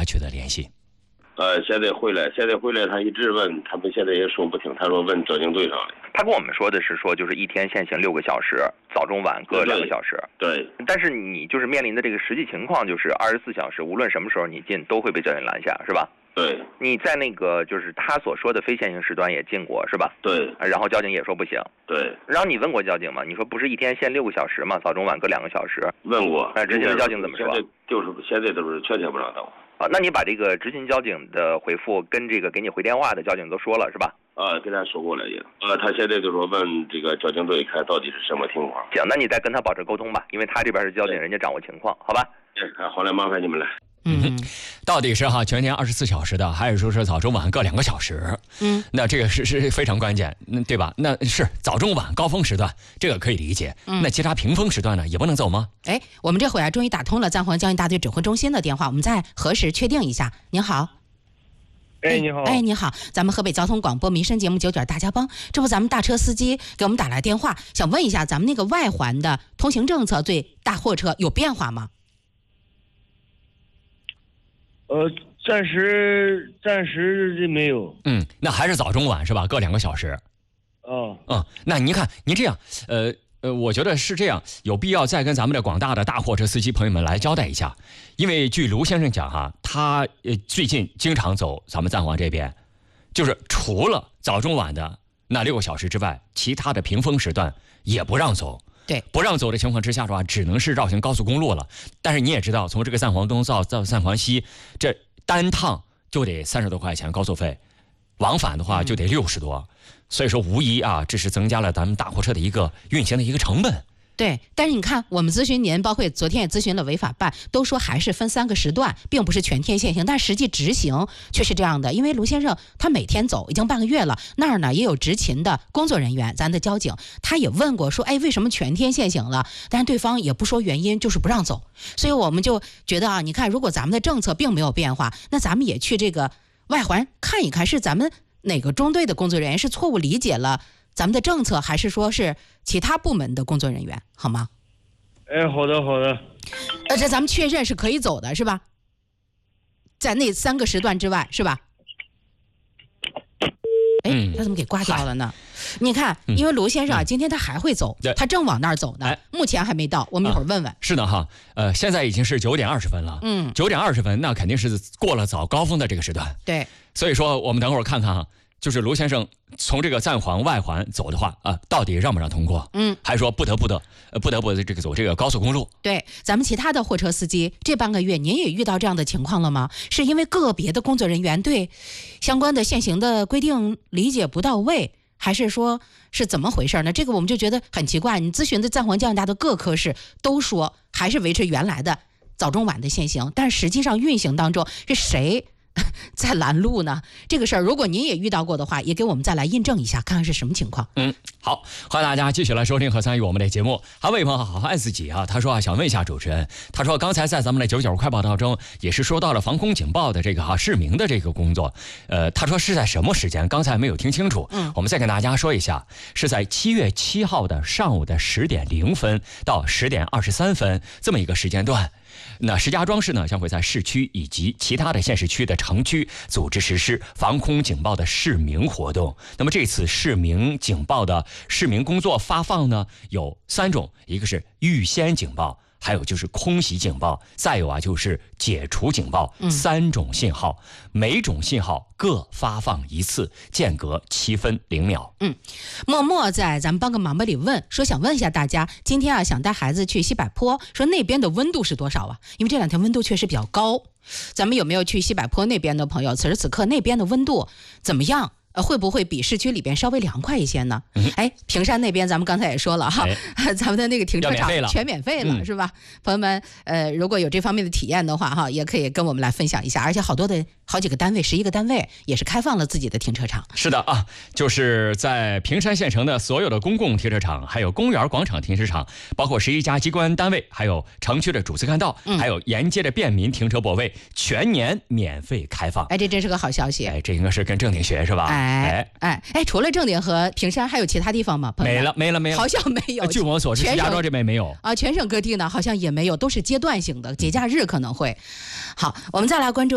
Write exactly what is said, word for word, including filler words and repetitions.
取得联系？ 呃，现在回来，现在回来，他一直问，他们现在也说不听，他说问交警队上了。 他跟我们说的是说，就是一天限行六个小时，早中晚各两个小时。 对。 但是你就是面临的这个实际情况，就是二十四小时，无论什么时候你进，都会被交警拦下，是吧？ 对。 你在那个就是他所说的非限行时段也进过，是吧？ 对。 然后交警也说不行。 对。 然后你问过交警吗？你说不是一天限六个小时吗？早中晚各两个小时。 问过。 那执勤的交警怎么说？ 现在就是现在都是全天不让到。 啊，那你把这个执勤交警的回复跟这个给你回电话的交警都说了是吧？ 啊，跟他说过了也。呃，他现在就说问这个交警队看到底是什么情况。 行，那你再跟他保持沟通吧，因为他这边是交警，人家掌握情况，好吧？ 对，好嘞，麻烦你们了。 嗯，到底是哈全天二十四小时的，还是说是早中晚各两个小时？嗯，那这个是是非常关键，嗯，对吧？那是早中晚高峰时段，这个可以理解。嗯，那其他平峰时段呢，也不能走吗？ 哎，我们这会儿啊，终于打通了暂缓交警大队指挥中心的电话，我们再核实确定一下。您好。 哎，你好。 哎，你好，咱们河北交通广播民生节目九点大家帮，这不咱们大车司机给我们打来电话，想问一下咱们那个外环的通行政策对大货车有变化吗？ 呃，暂时暂时没有。 嗯，那还是早中晚是吧？各两个小时。 哦。 嗯，那您看，您这样，呃呃，我觉得是这样，有必要再跟咱们的广大的大货车司机朋友们来交代一下，因为据卢先生讲哈，他呃最近经常走咱们暂缓这边，就是除了早中晚的那六个小时之外，其他的平峰时段也不让走。 对， 不让走的情况之下的话，只能是绕行高速公路了。但是你也知道，从这个暂缓东到到暂缓西，这单趟就得三十多块钱高速费，往返的话就得六十多。嗯，所以说无疑啊，这是增加了咱们大货车的一个运行的一个成本。 对，但是你看，我们咨询您，包括昨天也咨询了违法办，都说还是分三个时段，并不是全天限行，但实际执行却是这样的。因为卢先生他每天走已经半个月了，那儿呢也有执勤的工作人员，咱的交警他也问过说，哎，为什么全天限行了？但是对方也不说原因，就是不让走。所以我们就觉得啊，你看，如果咱们的政策并没有变化，那咱们也去这个外环看一看，是咱们哪个中队的工作人员是错误理解了咱们的政策，还是说是其他部门的工作人员，好吗？ 哎，好的好的。 呃，这咱们确认是可以走的，是吧？在那三个时段之外，是吧？哎，他怎么给挂掉了呢？你看，因为卢先生啊，今天他还会走，他正往那儿走呢，目前还没到，我们一会儿问问。 是的哈，呃，现在已经是九点二十分了，嗯，九点二十分，那肯定是过了早高峰的这个时段。 对， 所以说我们等会儿看看哈。就是卢先生从这个暂缓外环走的话啊，到底让不让通过？嗯，还是说不得不得，呃，不得不这个走这个高速公路？ 对，咱们其他的货车司机这半个月，您也遇到这样的情况了吗？是因为个别的工作人员对相关的现行的规定理解不到位，还是说是怎么回事呢？这个我们就觉得很奇怪。你咨询的暂缓交警大的各科室都说还是维持原来的早中晚的限行，但实际上运行当中是谁在拦路呢？这个事儿如果您也遇到过的话，也给我们再来印证一下，看看是什么情况。 嗯，好，欢迎大家继续来收听和参与我们的节目。还有位朋友好爱自己啊，他说啊，想问一下主持人，他说刚才在咱们的九九快报当中也是说到了防空警报的这个哈、啊、市民的这个工作，呃，他说是在什么时间？刚才没有听清楚。嗯，我们再跟大家说一下，是在七月七号的上午的十点零分到十点二十三分这么一个时间段。那石家庄市呢，将会在市区以及其他的县市区的城区组织实施防空警报的市民活动。那么这次市民警报的市民工作发放呢，有三种，一个是预先警报，还有就是空袭警报，再有啊就是解除警报，三种信号，嗯、每种信号各发放一次，间隔七分零秒。 嗯，默默在咱们帮个忙吧里问说，想问一下大家，今天啊想带孩子去西柏坡，说那边的温度是多少啊？因为这两天温度确实比较高，咱们有没有去西柏坡那边的朋友？此时此刻那边的温度怎么样？呃，会不会比市区里边稍微凉快一些呢？嗯、哎，平山那边咱们刚才也说了哈，哎、咱们的那个停车场全免费了，嗯、是吧？朋友们，呃，如果有这方面的体验的话哈，也可以跟我们来分享一下。而且好多的好几个单位，十一个单位也是开放了自己的停车场。 是的啊，就是在平山县城的所有的公共停车场，还有公园广场停车场，包括十一家机关单位，还有城区的主次干道，嗯、还有沿街的便民停车泊位，全年免费开放。 哎，这真是个好消息。 哎，这应该是跟正定学是吧？ 哎哎哎，除了正定和平山，还有其他地方吗？ 没了没了没了， 好像没有。 据我所知，石家庄这边没有啊，全省各地呢好像也没有，都是阶段性的，节假日可能会。好，我们再来关注。